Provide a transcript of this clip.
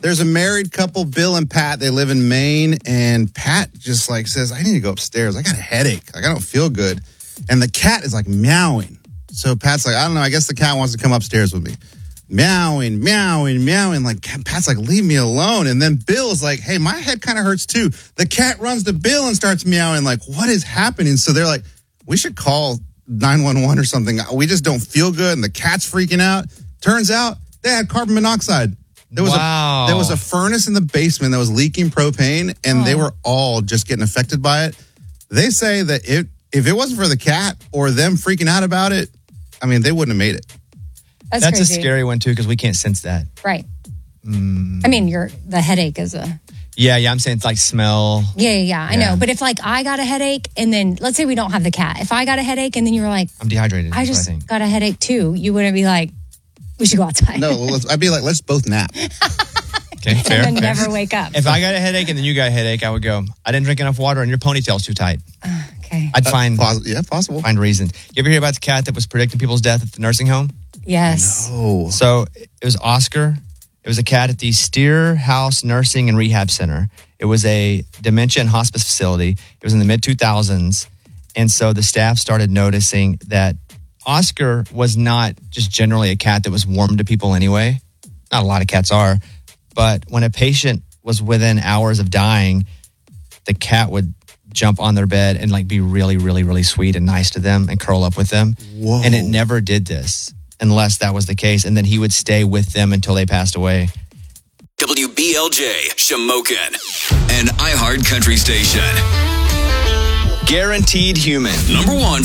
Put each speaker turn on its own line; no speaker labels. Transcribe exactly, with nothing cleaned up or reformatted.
There's a married couple, Bill and Pat. They live in Maine, and Pat just like says, I need to go upstairs. I got a headache. Like, I don't feel good. And the cat is like meowing. So Pat's like, I don't know. I guess the cat wants to come upstairs with me. Meowing, meowing, meowing. Like, Pat's like, leave me alone. And then Bill's like, hey, my head kind of hurts too. The cat runs to Bill and starts meowing. Like, what is happening? So they're like, we should call nine one one or something. We just don't feel good. And the cat's freaking out. Turns out they had carbon monoxide. There was
wow.
a there was a furnace in the basement that was leaking propane, and oh. they were all just getting affected by it. They say that it, if it wasn't for the cat or them freaking out about it, I mean, they wouldn't have made it.
That's,
That's a
crazy.
scary one, too, because we can't sense that.
Right.
Mm.
I mean, you're, the headache is a...
Yeah, yeah, I'm saying it's like smell.
Yeah, yeah, yeah, I
Yeah.
know. But if, like, I got a headache, and then, let's say we don't have the cat. If I got a headache, and then you were like...
I'm dehydrated.
I just
I think.
got a headache, too. You wouldn't be like, we should go outside.
No, well, let's, I'd be like, let's both nap.
Okay, fair.
And then
fair.
never wake up.
If I got a headache and then you got a headache, I would go, I didn't drink enough water and your ponytail's too tight.
Uh, okay.
I'd find...
Uh, poss- yeah, possible.
Find reasons. You ever hear about the cat that was predicting people's death at the nursing home?
Yes.
No.
So it was Oscar. It was a cat at the Steer House Nursing and Rehab Center. It was a dementia and hospice facility. It was in the mid two thousands. And so the staff started noticing that Oscar was not just generally a cat that was warm to people anyway. Not a lot of cats are. But when a patient was within hours of dying, the cat would jump on their bed and like be really, really, really sweet and nice to them and curl up with them.
Whoa.
And it never did this unless that was the case. And then he would stay with them until they passed away.
W B L J, Shamokin, an iHeart country station. Guaranteed Human. Number one